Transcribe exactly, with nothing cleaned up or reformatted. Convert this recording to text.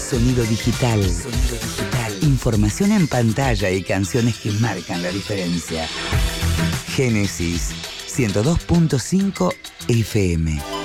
Sonido digital. Sonido digital. Información en pantalla y canciones que marcan la diferencia. Génesis ciento dos punto cinco F M.